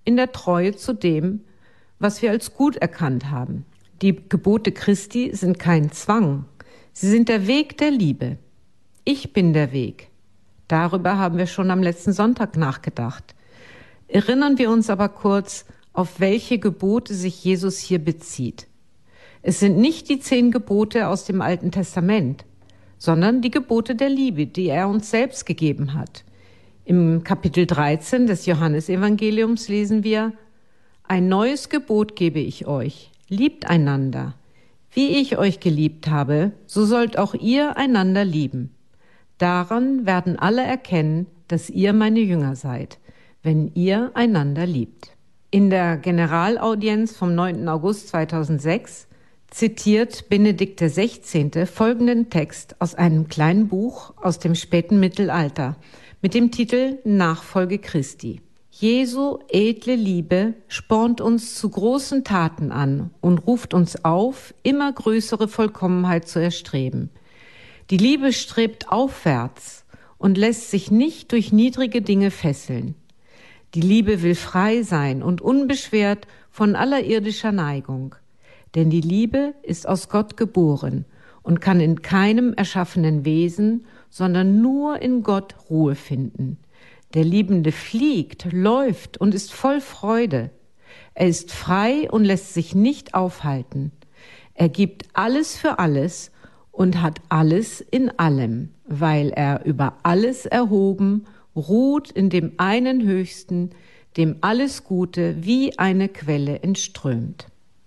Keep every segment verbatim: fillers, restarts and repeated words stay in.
in der Treue zu dem, was wir als gut erkannt haben. Die Gebote Christi sind kein Zwang, sie sind der Weg der Liebe. Ich bin der Weg. Darüber haben wir schon am letzten Sonntag nachgedacht. Erinnern wir uns aber kurz, auf welche Gebote sich Jesus hier bezieht. Es sind nicht die zehn Gebote aus dem Alten Testament, sondern die Gebote der Liebe, die er uns selbst gegeben hat. Im Kapitel dreizehn des Johannesevangeliums lesen wir: Ein neues Gebot gebe ich euch, liebt einander. Wie ich euch geliebt habe, so sollt auch ihr einander lieben. Daran werden alle erkennen, dass ihr meine Jünger seid, wenn ihr einander liebt. In der Generalaudienz vom neunten August zweitausendsechs zitiert Benedikt der Sechzehnte folgenden Text aus einem kleinen Buch aus dem späten Mittelalter mit dem Titel Nachfolge Christi. Jesu edle Liebe spornt uns zu großen Taten an und ruft uns auf, immer größere Vollkommenheit zu erstreben. Die Liebe strebt aufwärts und lässt sich nicht durch niedrige Dinge fesseln. Die Liebe will frei sein und unbeschwert von aller irdischer Neigung. Denn die Liebe ist aus Gott geboren und kann in keinem erschaffenen Wesen, sondern nur in Gott Ruhe finden. Der Liebende fliegt, läuft und ist voll Freude. Er ist frei und lässt sich nicht aufhalten. Er gibt alles für alles und hat alles in allem, weil er über alles erhoben, ruht in dem einen Höchsten, dem alles Gute wie eine Quelle entströmt.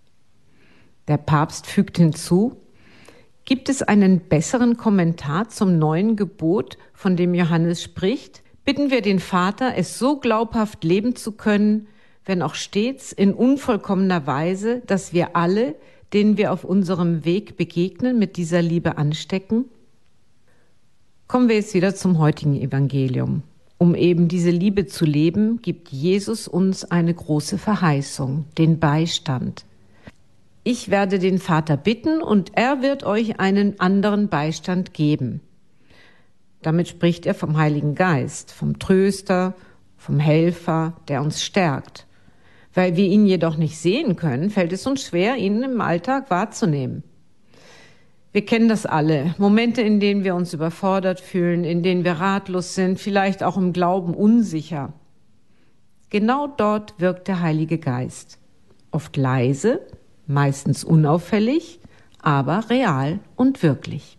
Der Papst fügt hinzu: Gibt es einen besseren Kommentar zum neuen Gebot, von dem Johannes spricht? Bitten wir den Vater, es so glaubhaft leben zu können, wenn auch stets in unvollkommener Weise, dass wir alle, denen wir auf unserem Weg begegnen, mit dieser Liebe anstecken? Kommen wir jetzt wieder zum heutigen Evangelium. Um eben diese Liebe zu leben, gibt Jesus uns eine große Verheißung, den Beistand. Ich werde den Vater bitten und er wird euch einen anderen Beistand geben. Damit spricht er vom Heiligen Geist, vom Tröster, vom Helfer, der uns stärkt. Weil wir ihn jedoch nicht sehen können, fällt es uns schwer, ihn im Alltag wahrzunehmen. Wir kennen das alle, Momente, in denen wir uns überfordert fühlen, in denen wir ratlos sind, vielleicht auch im Glauben unsicher. Genau dort wirkt der Heilige Geist. Oft leise, meistens unauffällig, aber real und wirklich.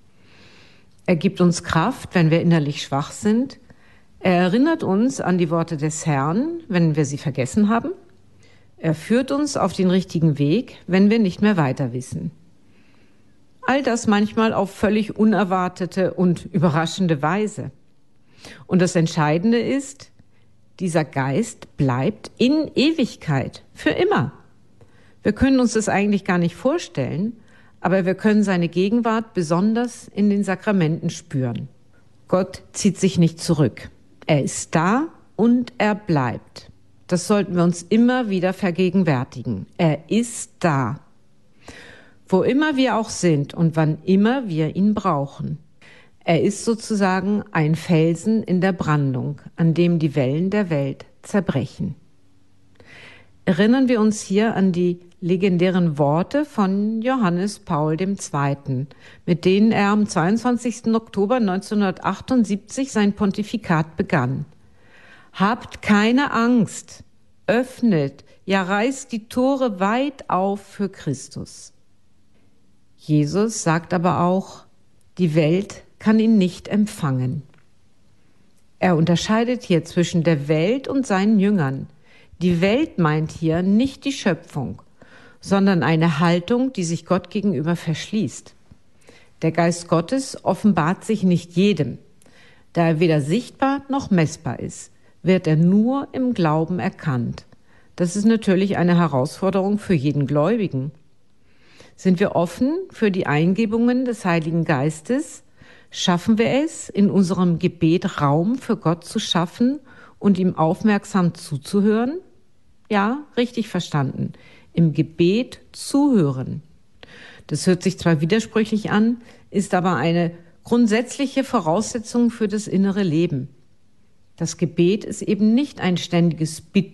Er gibt uns Kraft, wenn wir innerlich schwach sind. Er erinnert uns an die Worte des Herrn, wenn wir sie vergessen haben. Er führt uns auf den richtigen Weg, wenn wir nicht mehr weiter wissen. All das manchmal auf völlig unerwartete und überraschende Weise. Und das Entscheidende ist, dieser Geist bleibt in Ewigkeit, für immer. Wir können uns das eigentlich gar nicht vorstellen, aber wir können seine Gegenwart besonders in den Sakramenten spüren. Gott zieht sich nicht zurück. Er ist da und er bleibt. Das sollten wir uns immer wieder vergegenwärtigen. Er ist da. Wo immer wir auch sind und wann immer wir ihn brauchen. Er ist sozusagen ein Felsen in der Brandung, an dem die Wellen der Welt zerbrechen. Erinnern wir uns hier an die legendären Worte von Johannes Paul der Zweite., mit denen er am zweiundzwanzigsten Oktober neunzehnhundertachtundsiebzig sein Pontifikat begann. Habt keine Angst, öffnet, ja reißt die Tore weit auf für Christus. Jesus sagt aber auch, die Welt kann ihn nicht empfangen. Er unterscheidet hier zwischen der Welt und seinen Jüngern. Die Welt meint hier nicht die Schöpfung, sondern eine Haltung, die sich Gott gegenüber verschließt. Der Geist Gottes offenbart sich nicht jedem. Da er weder sichtbar noch messbar ist, wird er nur im Glauben erkannt. Das ist natürlich eine Herausforderung für jeden Gläubigen. Sind wir offen für die Eingebungen des Heiligen Geistes? Schaffen wir es, in unserem Gebet Raum für Gott zu schaffen und ihm aufmerksam zuzuhören? Ja, richtig verstanden. Im Gebet zuhören. Das hört sich zwar widersprüchlich an, ist aber eine grundsätzliche Voraussetzung für das innere Leben. Das Gebet ist eben nicht ein ständiges Bitten